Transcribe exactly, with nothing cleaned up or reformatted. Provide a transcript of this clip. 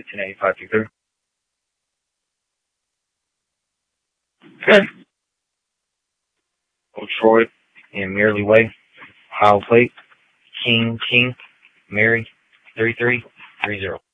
fifteen eighty-five two three. Okay. Old Troy in Merely Way. Ohio plate. King King Mary three three three zero.